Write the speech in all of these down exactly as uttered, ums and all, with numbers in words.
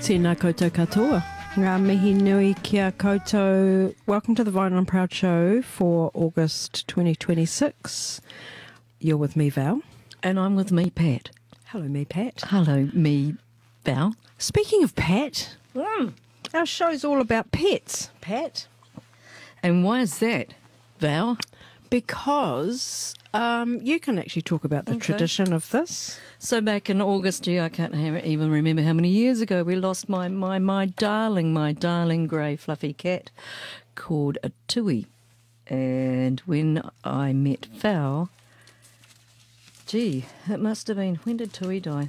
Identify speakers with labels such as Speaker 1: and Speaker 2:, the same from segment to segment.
Speaker 1: Tēnā koutou katoa. Ngā mihi nui kia koutou. Welcome to the Vinyl and Proud Show for August twenty twenty-six. You're with me, Val.
Speaker 2: And I'm with me, Pat.
Speaker 1: Hello, me, Pat.
Speaker 2: Hello, me, Val.
Speaker 1: Speaking of Pat, mm, our show's all about pets, Pat.
Speaker 2: And why is that, Val?
Speaker 1: Because um, you can actually talk about the
Speaker 2: Okay.
Speaker 1: tradition of this.
Speaker 2: So back in August, gee, I can't ha- even remember how many years ago, we lost my, my, my darling, my darling grey fluffy cat called a Tui. And when I met Val, gee, it must have been, when did Tui die?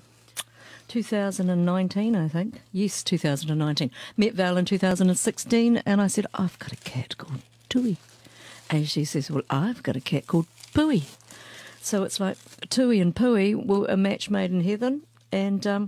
Speaker 2: two thousand nineteen, I think. Yes, two thousand nineteen. Met Val in two thousand sixteen, and I said, I've got a cat called Tui. And she says, well, I've got a cat called Pui. So it's like Tui and Pui were a match made in heaven, and um,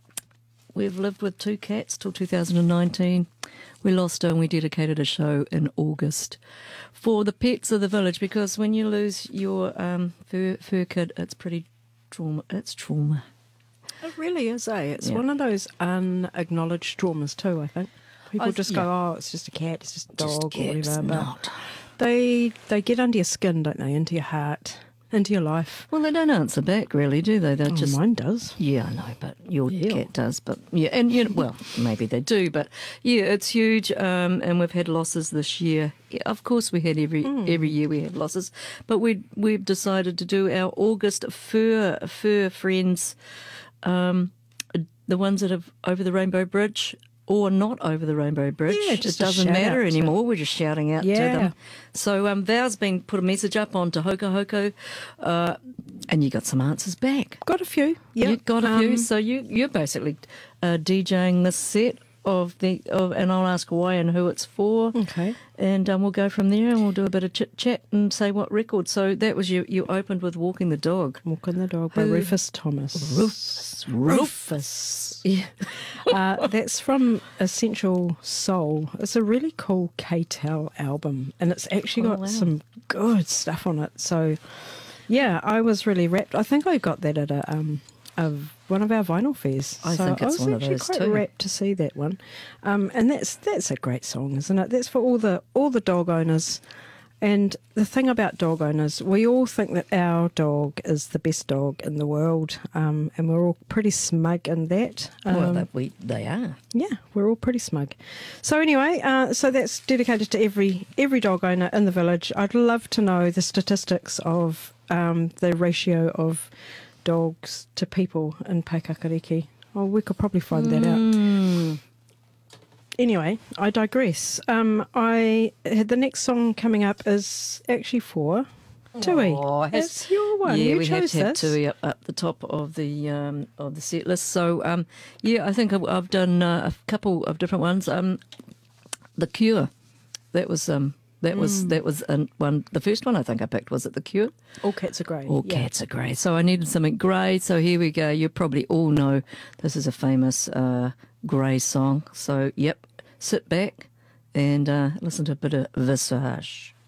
Speaker 2: we've lived with two cats till two thousand nineteen. We lost her and we dedicated a show in August for the pets of the village, because when you lose your um, fur, fur kid, it's pretty trauma. It's trauma.
Speaker 1: It really is, eh? It's
Speaker 2: Yeah.
Speaker 1: one of those unacknowledged traumas too, I think. People
Speaker 2: I-
Speaker 1: just
Speaker 2: yeah.
Speaker 1: go, oh, it's just a cat, it's just a dog
Speaker 2: Just
Speaker 1: or
Speaker 2: cats,
Speaker 1: whatever. But
Speaker 2: not.
Speaker 1: they they get under your skin, don't they? Into your heart, into your life.
Speaker 2: Well, they don't answer back, really, do they? They're
Speaker 1: Oh,
Speaker 2: just
Speaker 1: mine does.
Speaker 2: Yeah, I know, but your
Speaker 1: Yeah.
Speaker 2: cat does. But yeah, and you know, well, maybe they do, but yeah, it's huge. Um, and we've had losses this year. Yeah, of course, we had every every year we had losses, but we we've decided to do our August fur fur friends, um, the ones that have over the Rainbow Bridge or not over the Rainbow Bridge.
Speaker 1: Yeah, just
Speaker 2: it
Speaker 1: a
Speaker 2: doesn't
Speaker 1: shout
Speaker 2: matter
Speaker 1: out to-
Speaker 2: anymore. We're just shouting out to
Speaker 1: Yeah.
Speaker 2: them. So um, Val's been put a message up on to Hoko Hoko, uh, and you got some answers back.
Speaker 1: Got a few. Yeah,
Speaker 2: You got a few,
Speaker 1: Um,
Speaker 2: so you you're basically uh, DJing this set of the of, and I'll ask why and who it's for.
Speaker 1: Okay.
Speaker 2: And um, we'll go from there, and we'll do a bit of chit chat and say what record. So that was you. You opened with "Walking the Dog."
Speaker 1: Walking the Dog by
Speaker 2: Who-
Speaker 1: Rufus Thomas.
Speaker 2: Rufus.
Speaker 1: Rufus.
Speaker 2: Yeah.
Speaker 1: uh, that's from Essential Soul. It's a really cool K-Tel album, and it's actually
Speaker 2: Oh,
Speaker 1: got
Speaker 2: wow.
Speaker 1: some good stuff on it. So, yeah, I was really rapt. I think I got that at a um of one of our vinyl fairs.
Speaker 2: I
Speaker 1: so
Speaker 2: think
Speaker 1: I
Speaker 2: it's
Speaker 1: was
Speaker 2: one of
Speaker 1: actually
Speaker 2: those
Speaker 1: quite
Speaker 2: too.
Speaker 1: rapt to see that one. Um, and that's that's a great song, isn't it? That's for all the all the dog owners. And the thing about dog owners, we all think that our dog is the best dog in the world, um, and we're all pretty smug in that. Um,
Speaker 2: Well, that we they are.
Speaker 1: yeah, we're all pretty smug. So anyway, uh, so that's dedicated to every every dog owner in the village. I'd love to know the statistics of um, the ratio of dogs to people in Paekakariki. Oh, we could probably find that out.
Speaker 2: Mm.
Speaker 1: Anyway, I digress. Um, I the next song coming up is actually for Tui.
Speaker 2: Oh, has-
Speaker 1: It's your one.
Speaker 2: Yeah,
Speaker 1: you
Speaker 2: we have
Speaker 1: chose
Speaker 2: to have
Speaker 1: this.
Speaker 2: Tui up, up the top of the um, of the set list. So um, yeah, I think I've, I've done uh, a couple of different ones. Um, the Cure, that was um, that was that was uh, one. The first one I think I picked was it The Cure.
Speaker 1: All cats are grey.
Speaker 2: All
Speaker 1: yeah.
Speaker 2: cats are grey. So I needed something grey. So here we go. You probably all know this is a famous uh, grey song. So yep, sit back and uh, listen to a bit of Visage.